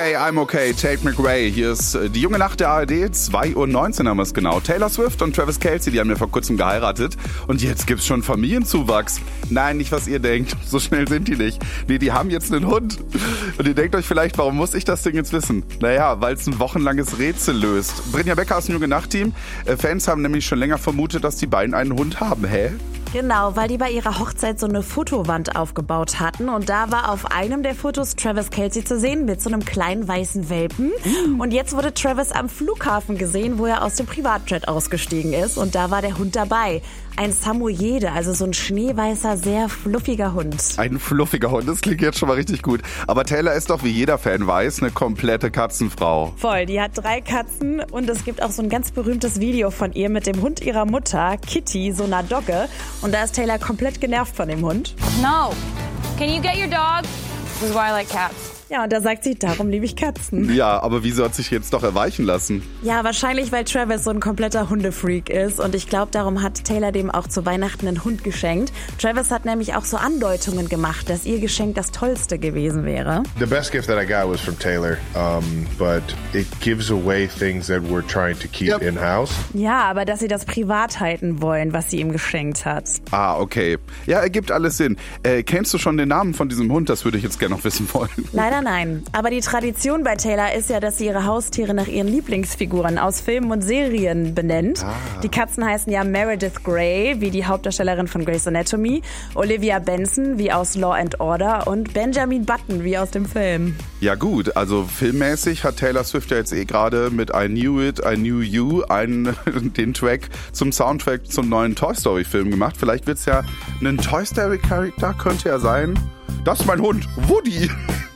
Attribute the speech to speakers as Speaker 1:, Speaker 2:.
Speaker 1: Okay, I'm okay. Tate McRae. Hier ist die junge Nacht der ARD. 2:19 Uhr haben wir es genau. Taylor Swift und Travis Kelce, die haben ja vor kurzem geheiratet. Und jetzt gibt's schon Familienzuwachs. Nein, nicht was ihr denkt. So schnell sind die nicht. Nee, die haben jetzt einen Hund. Und ihr denkt euch vielleicht, warum muss ich das Ding jetzt wissen? Naja, weil es ein wochenlanges Rätsel löst. Brynja Becker aus dem Junge Nacht-Team. Fans haben nämlich schon länger vermutet, dass die beiden einen Hund haben. Hä?
Speaker 2: Genau, weil die bei ihrer Hochzeit so eine Fotowand aufgebaut hatten und da war auf einem der Fotos Travis Kelce zu sehen mit so einem kleinen weißen Welpen. Und jetzt wurde Travis am Flughafen gesehen, wo er aus dem Privatjet ausgestiegen ist und da war der Hund dabei. Ein Samoyede, also so ein schneeweißer, sehr fluffiger Hund.
Speaker 1: Ein fluffiger Hund, das klingt jetzt schon mal richtig gut. Aber Taylor ist doch, wie jeder Fan weiß, eine komplette Katzenfrau.
Speaker 2: Voll, die hat 3 Katzen und es gibt auch so ein ganz berühmtes Video von ihr mit dem Hund ihrer Mutter, Kitty, so einer Dogge. Und da ist Taylor komplett genervt von dem Hund.
Speaker 3: No. Can you get your dog? This is why I like cats.
Speaker 2: Ja, und da sagt sie, darum liebe ich Katzen.
Speaker 1: Ja, aber wieso hat sich jetzt doch erweichen lassen?
Speaker 2: Ja, wahrscheinlich, weil Travis so ein kompletter Hundefreak ist. Und ich glaube, darum hat Taylor dem auch zu Weihnachten einen Hund geschenkt. Travis hat nämlich auch so Andeutungen gemacht, dass ihr Geschenk das Tollste gewesen wäre.
Speaker 4: The best gift that I got was from Taylor, but it gives away things that we're trying to keep in-house.
Speaker 2: Ja, aber dass sie das privat halten wollen, was sie ihm geschenkt hat.
Speaker 1: Ah, okay. Ja, ergibt alles Sinn. Kennst du schon den Namen von diesem Hund? Das würde ich jetzt gerne noch wissen wollen.
Speaker 2: Leider nein. Aber die Tradition bei Taylor ist ja, dass sie ihre Haustiere nach ihren Lieblingsfiguren aus Filmen und Serien benennt. Die Katzen heißen ja Meredith Grey, wie die Hauptdarstellerin von Grey's Anatomy, Olivia Benson, wie aus Law and Order und Benjamin Button, wie aus dem Film.
Speaker 1: Ja gut, also filmmäßig hat Taylor Swift ja jetzt gerade mit I Knew It, I Knew You den Track zum Soundtrack zum neuen Toy Story Film gemacht. Vielleicht wird's ja ein Toy Story Charakter, könnte ja sein. Das ist mein Hund, Woody.